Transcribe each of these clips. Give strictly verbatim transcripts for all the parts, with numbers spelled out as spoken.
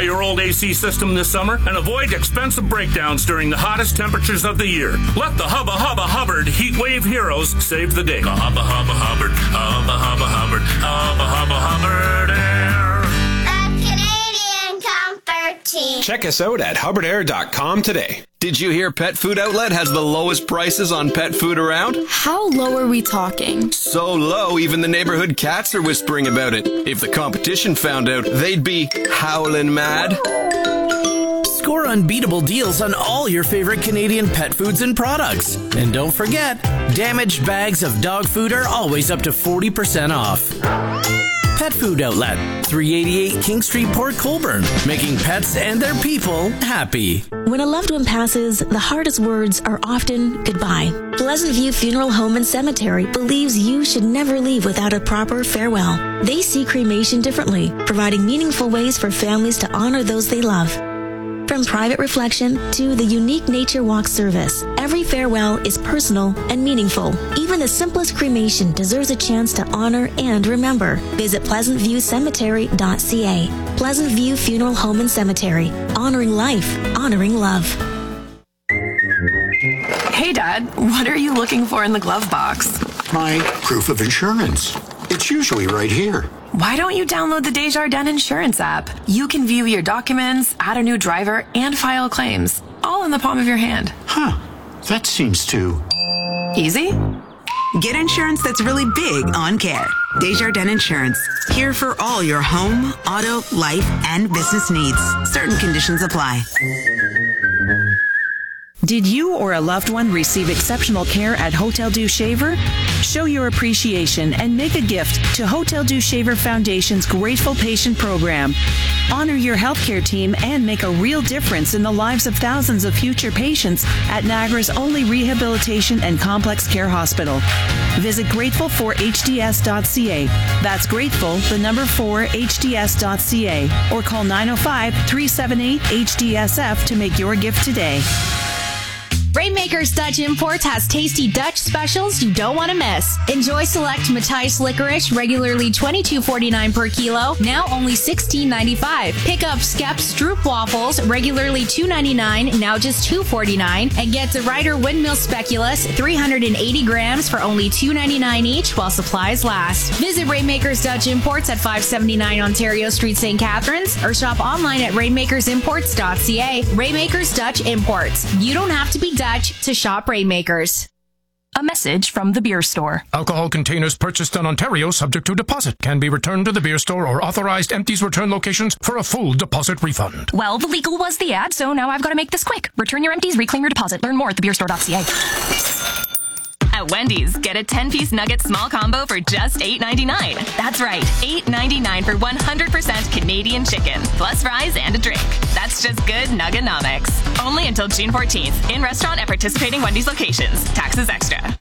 your old A C system this summer and avoid expensive breakdowns during the hottest temperatures of the year. Let the Hubba Hubba Hubbard Heat Wave Heroes save the day. Hubba Hubba Hubbard, Hubba Hubba Hubbard, Hubba Hubba Hubbard Air. The Canadian Comfort Team. Check us out at hubbard air dot com today. Did you hear Pet Food Outlet has the lowest prices on pet food around? How low are we talking? So low, even the neighborhood cats are whispering about it. If the competition found out, they'd be howling mad. Score unbeatable deals on all your favorite Canadian pet foods and products. And don't forget, damaged bags of dog food are always up to forty percent off. Pet Food Outlet, three eighty-eight King Street, Port Colborne, making pets and their people happy. When a loved one passes, the hardest words are often goodbye. Pleasant View Funeral Home and Cemetery believes you should never leave without a proper farewell. They see cremation differently, providing meaningful ways for families to honor those they love. From private reflection to the unique nature walk service, every farewell is personal and meaningful. Even the simplest cremation deserves a chance to honor and remember. Visit pleasant view cemetery dot c a. Pleasant View Funeral Home and Cemetery. Honoring life, honoring love. Hey, Dad, what are you looking for in the glove box? My proof of insurance. It's usually right here. Why don't you download the Desjardins Insurance app? You can view your documents, add a new driver, and file claims, all in the palm of your hand. Huh. That seems too... easy? Get insurance that's really big on care. Desjardins Insurance. Here for all your home, auto, life, and business needs. Certain conditions apply. Did you or a loved one receive exceptional care at Hotel Dieu Shaver? Show your appreciation and make a gift to Hotel Dieu Shaver Foundation's Grateful Patient Program. Honor your healthcare team and make a real difference in the lives of thousands of future patients at Niagara's only rehabilitation and complex care hospital. Visit grateful for h d s dot c a. That's grateful, the number four, h d s dot c a. Or call nine oh five, three seven eight, H D S F to make your gift today. Rainmakers Dutch Imports has tasty Dutch specials you don't want to miss. Enjoy select Matthijs licorice, regularly twenty-two forty-nine per kilo, now only sixteen ninety-five. Pick up Skep Stroop waffles, regularly two ninety-nine, now just two forty-nine, and get the Ryder Windmill Speculoos, three hundred eighty grams for only two ninety-nine each while supplies last. Visit Rainmakers Dutch Imports at five seventy-nine Ontario Street, Saint Catharines, or shop online at rainmakers imports dot c a. Rainmakers Dutch Imports. You don't have to be Dutch to shop Rainmakers. A message from the beer store. Alcohol containers purchased in Ontario subject to deposit can be returned to the beer store or authorized empties return locations for a full deposit refund. Well, the legal was the ad, so now I've got to make this quick. Return your empties, reclaim your deposit. Learn more at the beer store dot c a. At Wendy's, get a ten-piece nugget small combo for just eight ninety-nine. That's right, eight ninety-nine for one hundred percent Canadian chicken, plus fries and a drink. That's just good nuggenomics. Only until June fourteenth, in restaurant at participating Wendy's locations. Taxes extra.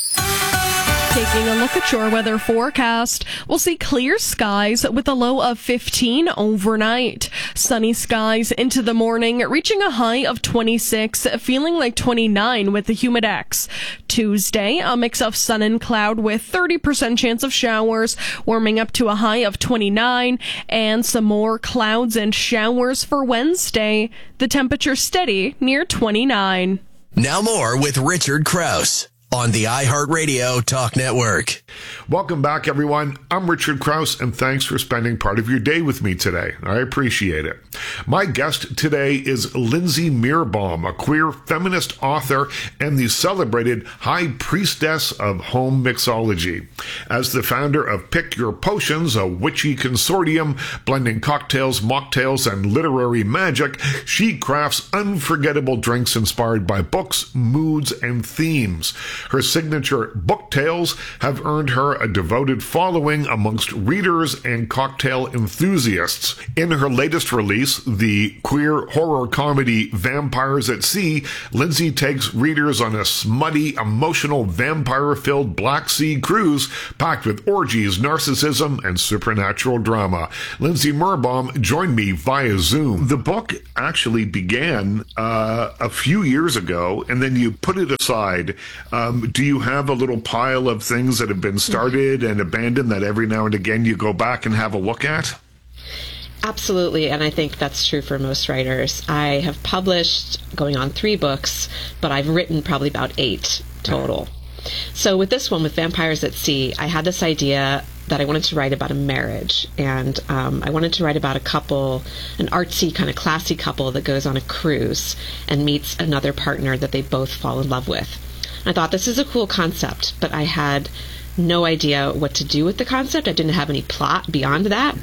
Taking a look at your weather forecast, we'll see clear skies with a low of fifteen overnight. Sunny skies into the morning, reaching a high of twenty-six, feeling like twenty-nine with the humidex. Tuesday, a mix of sun and cloud with thirty percent chance of showers, warming up to a high of twenty-nine, and some more clouds and showers for Wednesday. The temperature steady near twenty-nine. Now more with Richard Krause on the iHeartRadio Talk Network. Welcome back, everyone. I'm Richard Krause, and thanks for spending part of your day with me today. I appreciate it. My guest today is Lindsay Mirbaum, a queer feminist author and the celebrated High Priestess of Home Mixology. As the founder of Pick Your Potions, a witchy consortium blending cocktails, mocktails, and literary magic, she crafts unforgettable drinks inspired by books, moods, and themes. Her signature book tales have earned her a devoted following amongst readers and cocktail enthusiasts. In her latest release, the queer horror comedy Vampires at Sea, Lindsay takes readers on a smutty, emotional, vampire-filled Black Sea cruise packed with orgies, narcissism, and supernatural drama. Lindsay Mirbaum joined me via Zoom. The book actually began uh, a few years ago, and then you put it aside. Um, do you have a little pile of things that have been started and abandoned that every now and again you go back and have a look at? Absolutely, and I think that's true for most writers. I have published going on three books, but I've written probably about eight total. So with this one, with Vampires at Sea, I had this idea that I wanted to write about a marriage, and um, I wanted to write about a couple, an artsy, kind of classy couple that goes on a cruise and meets another partner that they both fall in love with. I thought, this is a cool concept, but I had no idea what to do with the concept. I didn't have any plot beyond that.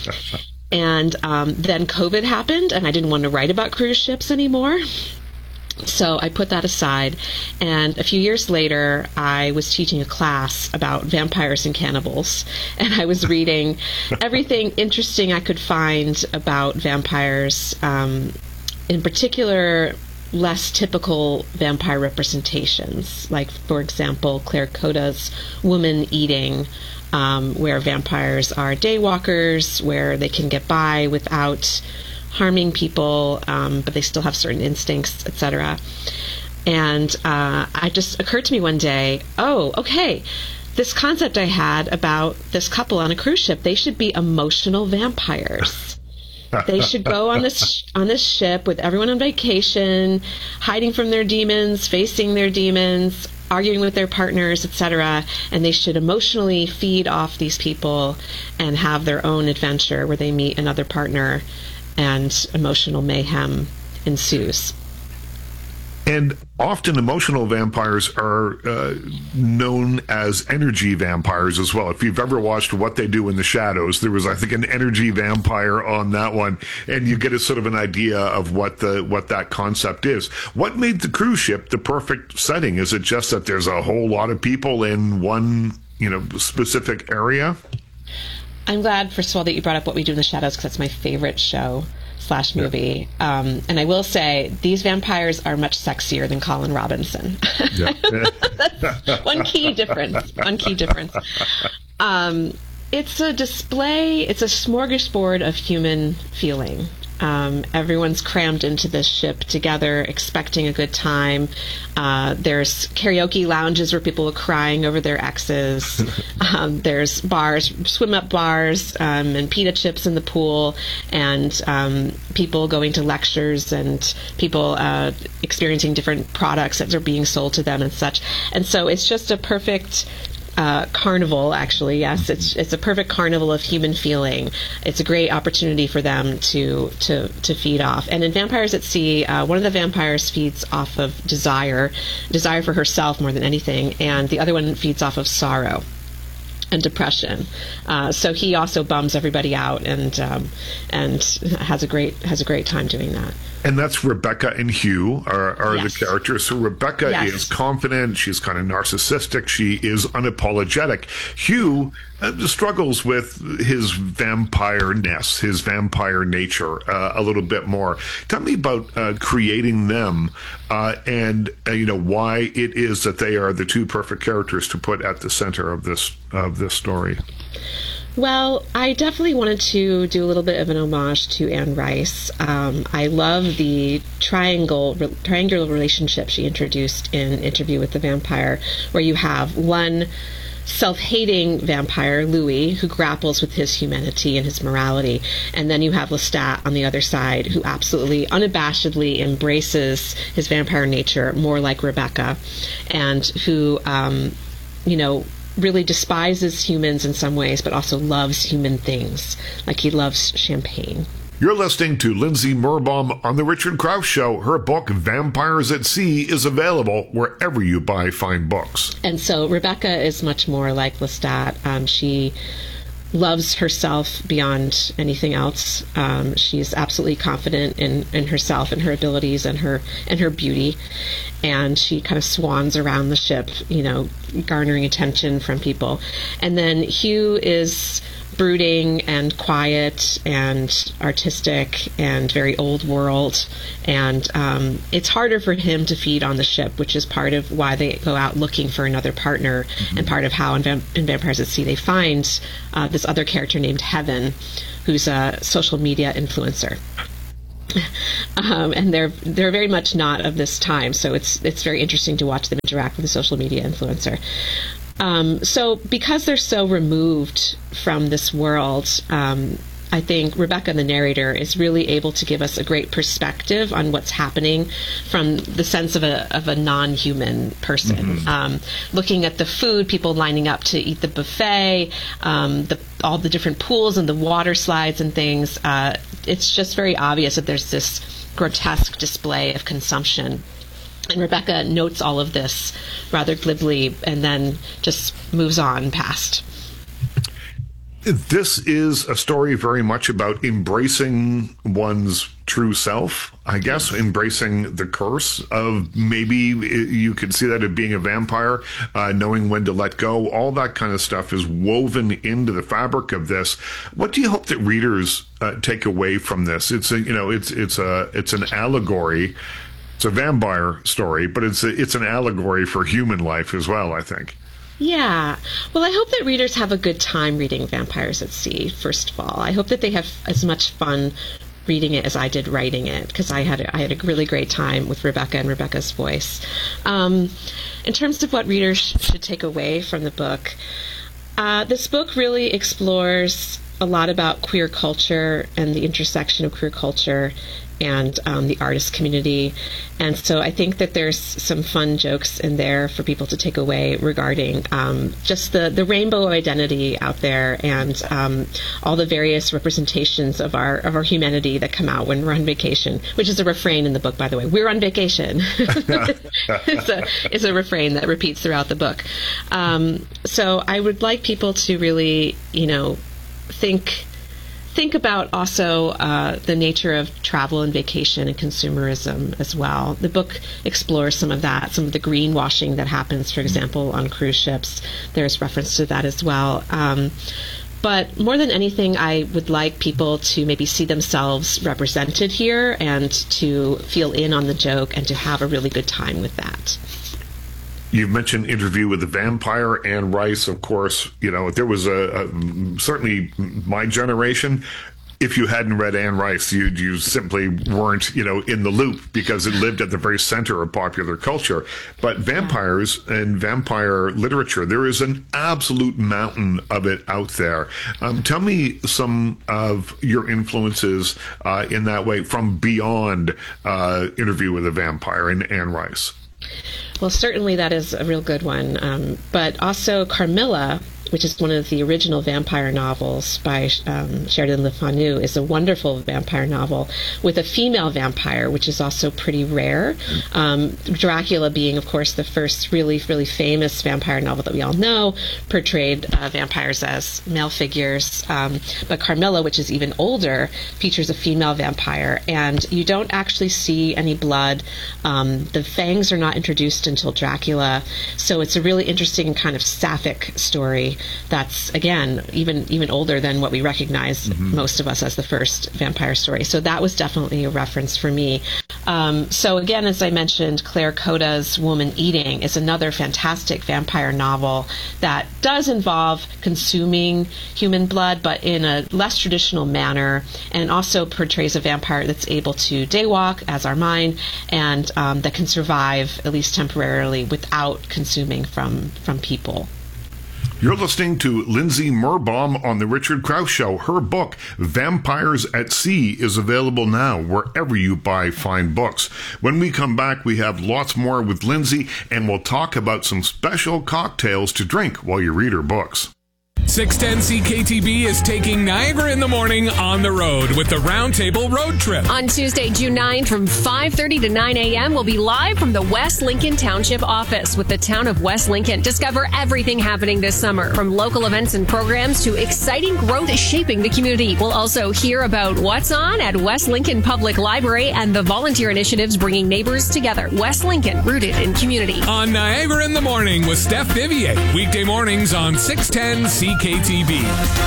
And um, then COVID happened, and I didn't want to write about cruise ships anymore. So I put that aside, and a few years later, I was teaching a class about vampires and cannibals, and I was reading everything interesting I could find about vampires, um, in particular, less typical vampire representations, like, for example, Claire Coda's Woman Eating, um, where vampires are daywalkers, where they can get by without harming people, um, but they still have certain instincts, et cetera. And uh, it just occurred to me one day, oh, okay, this concept I had about this couple on a cruise ship, they should be emotional vampires. They should go on this on this ship with everyone on vacation, hiding from their demons, facing their demons, arguing with their partners, et cetera. And they should emotionally feed off these people and have their own adventure where they meet another partner and emotional mayhem ensues. And often emotional vampires are uh, known as energy vampires as well. If you've ever watched What They Do in the Shadows, there was, I think, an energy vampire on that one, and you get a sort of an idea of what the what that concept is. What made the cruise ship the perfect setting? Is it just that there's a whole lot of people in one, you know, specific area? I'm glad, first of all, that you brought up What We Do in the Shadows, because that's my favorite show slash movie. Yeah. Um, and I will say, these vampires are much sexier than Colin Robinson. Yeah. That's one key difference. One key difference. Um, it's a display, it's a smorgasbord of human feeling. Um, everyone's crammed into this ship together, expecting a good time. Uh, there's karaoke lounges where people are crying over their exes. Um, there's bars, swim-up bars, um, and pita chips in the pool, and um, people going to lectures, and people uh, experiencing different products that are being sold to them and such. And so it's just a perfect Uh, carnival, actually, yes. It's it's a perfect carnival of human feeling. It's a great opportunity for them to to, to feed off. And in Vampires at Sea, uh, one of the vampires feeds off of desire, desire for herself more than anything, and the other one feeds off of sorrow and depression. Uh, so he also bums everybody out, and um, and has a great has a great time doing that. And that's Rebecca and Hugh are, are yes. the characters. So Rebecca yes. is confident. She's kind of narcissistic. She is unapologetic. Hugh uh, struggles with his vampire-ness, his vampire nature uh, a little bit more. Tell me about uh, creating them uh, and, uh, you know, why it is that they are the two perfect characters to put at the center of this of this story. Well, I definitely wanted to do a little bit of an homage to Anne Rice. Um, I love the triangle, re- triangular relationship she introduced in Interview with the Vampire, where you have one self-hating vampire, Louis, who grapples with his humanity and his morality, and then you have Lestat on the other side, who absolutely unabashedly embraces his vampire nature, more like Rebecca, and who, um, you know, really despises humans in some ways, but also loves human things, like he loves champagne. You're listening to Lindsay Mirbaum on The Richard Crouse Show. Her book, Vampires at Sea, is available wherever you buy fine books. And so Rebecca is much more like Lestat. Um, she loves herself beyond anything else. Um, she's absolutely confident in, in herself and her abilities and her and her beauty. And she kind of swans around the ship, you know, garnering attention from people. And then Hugh is brooding and quiet and artistic and very old world. And um, it's harder for him to feed on the ship, which is part of why they go out looking for another partner, mm-hmm. and part of how in, Vamp- in Vampires at Sea they find uh, this other character named Heaven, who's a social media influencer. Um, and they're they're very much not of this time, so it's it's very interesting to watch them interact with a social media influencer. Um, so because they're so removed from this world, um, I think Rebecca, the narrator, is really able to give us a great perspective on what's happening from the sense of a of a non-human person. Mm-hmm. Um, looking at the food, people lining up to eat the buffet, um, the, all the different pools and the water slides and things. Uh, it's just very obvious that there's this grotesque display of consumption. And Rebecca notes all of this rather glibly and then just moves on past. This is a story very much about embracing one's true self, I guess, embracing the curse of, maybe you could see that as being a vampire, uh, knowing when to let go. All that kind of stuff is woven into the fabric of this. What do you hope that readers uh, take away from this? It's a, you know, it's it's a it's an allegory. It's a vampire story, but it's a, it's an allegory for human life as well, I think. Yeah. Well, I hope that readers have a good time reading Vampires at Sea, first of all. I hope that they have as much fun reading it as I did writing it, because I had a, I had a really great time with Rebecca and Rebecca's voice. Um, in terms of what readers sh- should take away from the book, uh, this book really explores a lot about queer culture and the intersection of queer culture and um, the artist community. And so I think that there's some fun jokes in there for people to take away regarding um, just the, the rainbow identity out there and um, all the various representations of our of our humanity that come out when we're on vacation, which is a refrain in the book, by the way. We're on vacation. it's, a, it's a refrain that repeats throughout the book. Um, so I would like people to really, you know, think think about also uh, the nature of travel and vacation and consumerism as well. The book explores some of that, some of the greenwashing that happens, for example, on cruise ships. There's reference to that as well. Um, but more than anything, I would like people to maybe see themselves represented here and to feel in on the joke and to have a really good time with that. You mentioned Interview with the Vampire, Anne Rice, of course. You know, there was a, a certainly my generation. If you hadn't read Anne Rice, you you simply weren't, you know, in the loop, because it lived at the very center of popular culture. But vampires and vampire literature, there is an absolute mountain of it out there. Um, tell me some of your influences uh, in that way from beyond uh, Interview with a Vampire and Anne Rice. Well, certainly that is a real good one. Um, but also Carmilla, which is one of the original vampire novels by um, Sheridan Le Fanu, is a wonderful vampire novel with a female vampire, which is also pretty rare. Um, Dracula being, of course, the first really, really famous vampire novel that we all know, portrayed uh, vampires as male figures. Um, but Carmilla, which is even older, features a female vampire, and you don't actually see any blood. Um, the fangs are not introduced until Dracula, so it's a really interesting kind of sapphic story that's, again, even even older than what we recognize, mm-hmm. most of us, as the first vampire story. So that was definitely a reference for me. Um, so again, as I mentioned, Claire Coda's Woman Eating is another fantastic vampire novel that does involve consuming human blood, but in a less traditional manner, and also portrays a vampire that's able to daywalk, as are mine, and um, that can survive, at least temporarily, without consuming from, from people. You're listening to Lindsay Mirbaum on The Richard Crouse Show. Her book, Vampires at Sea, is available now wherever you buy fine books. When we come back, we have lots more with Lindsay, and we'll talk about some special cocktails to drink while you read her books. six ten C K T B is taking Niagara in the Morning on the road with the Roundtable Road Trip. On Tuesday, June ninth from five thirty to nine a.m., we'll be live from the West Lincoln Township office with the town of West Lincoln. Discover everything happening this summer, from local events and programs to exciting growth shaping the community. We'll also hear about what's on at West Lincoln Public Library and the volunteer initiatives bringing neighbors together. West Lincoln, rooted in community. On Niagara in the Morning with Steph Vivier. Weekday mornings on six ten C K T B.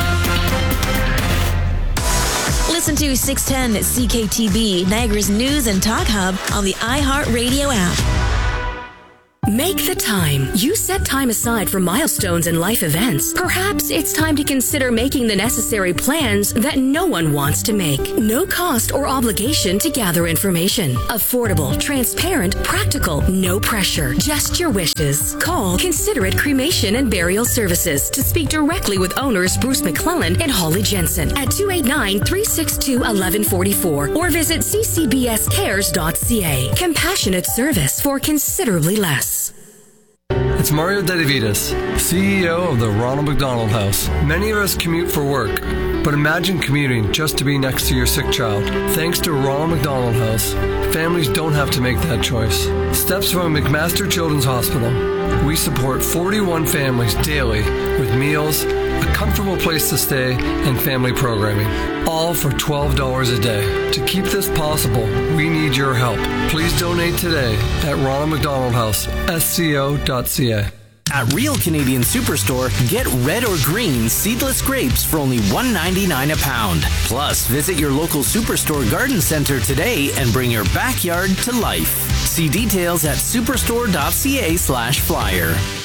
Listen to six ten C K T B, Niagara's news and talk hub, on the iHeartRadio app. Make the time. You set time aside for milestones and life events. Perhaps it's time to consider making the necessary plans that no one wants to make. No cost or obligation to gather information. Affordable, transparent, practical, no pressure. Just your wishes. Call Considerate Cremation and Burial Services to speak directly with owners Bruce McClellan and Holly Jensen at two eight nine, three six two, one one four four or visit c c b s cares dot c a. Compassionate service for considerably less. It's Mario Dedivitas, C E O of the Ronald McDonald House. Many of us commute for work, but imagine commuting just to be next to your sick child. Thanks to Ronald McDonald House, families don't have to make that choice. Steps from McMaster Children's Hospital. We support forty-one families daily with meals, a comfortable place to stay, and family programming. All for twelve dollars a day. To keep this possible, we need your help. Please donate today at Ronald McDonald House, S C O dot C A. At Real Canadian Superstore, get red or green seedless grapes for only one ninety-nine a pound. Plus, visit your local Superstore garden center today and bring your backyard to life. See details at superstore dot c a slash flyer.